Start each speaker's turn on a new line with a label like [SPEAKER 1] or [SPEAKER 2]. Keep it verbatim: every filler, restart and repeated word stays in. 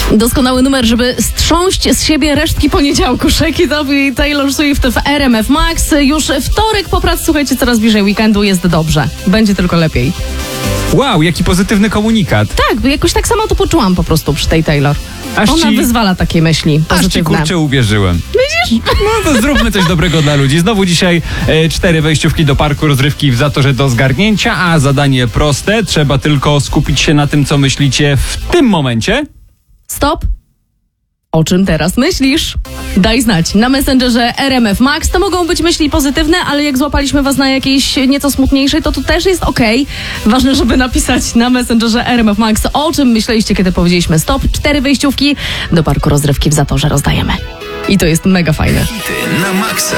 [SPEAKER 1] Doskonały numer, żeby strząść z siebie resztki poniedziałku. Shake It Up i Taylor Swift w R M F Max. Już wtorek po pracy, słuchajcie, coraz bliżej weekendu, jest dobrze. Będzie tylko lepiej.
[SPEAKER 2] Wow, jaki pozytywny komunikat.
[SPEAKER 1] Tak, bo jakoś tak samo to poczułam po prostu przy tej Taylor.
[SPEAKER 2] Aż
[SPEAKER 1] Ona
[SPEAKER 2] ci,
[SPEAKER 1] wyzwala takie myśli pozytywne.
[SPEAKER 2] Aż ci kurczę uwierzyłem.
[SPEAKER 1] Widzisz?
[SPEAKER 2] No to zróbmy coś dobrego dla ludzi. Znowu dzisiaj e, cztery wejściówki do parku rozrywki w Zatorze do zgarnięcia, a zadanie proste. Trzeba tylko skupić się na tym, co myślicie w tym momencie.
[SPEAKER 1] Stop. O czym teraz myślisz? Daj znać. Na Messengerze R M F Max to mogą być myśli pozytywne, ale jak złapaliśmy was na jakiejś nieco smutniejszej, to to też jest okej. Okay. Ważne, żeby napisać na Messengerze R M F Max, o czym myśleliście, kiedy powiedzieliśmy stop. Cztery wejściówki do parku rozrywki w Zatorze rozdajemy. I to jest mega fajne.
[SPEAKER 3] Na maksa.